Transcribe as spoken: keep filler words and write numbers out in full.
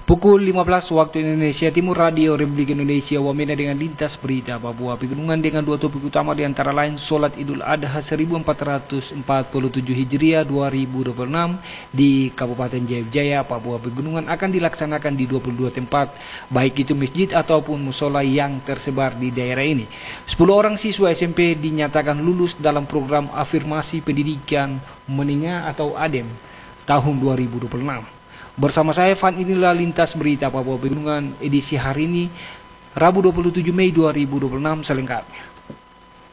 Pukul lima belas waktu Indonesia Timur, Radio Republik Indonesia Wamena dengan lintas berita Papua Pegunungan dengan dua topik utama di antara lain Salat Idul Adha seribu empat ratus empat puluh tujuh Hijriah dua ribu dua puluh enam di Kabupaten Jayabjaya, Papua Pegunungan akan dilaksanakan di dua puluh dua tempat, baik itu masjid ataupun musola yang tersebar di daerah ini. sepuluh orang siswa S M P dinyatakan lulus dalam program afirmasi pendidikan menengah atau A D E M tahun dua ribu dua puluh enam. Bersama saya Van, inilah lintas berita Papua Pegunungan edisi hari ini Rabu dua puluh tujuh Mei dua ribu dua puluh enam selengkapnya.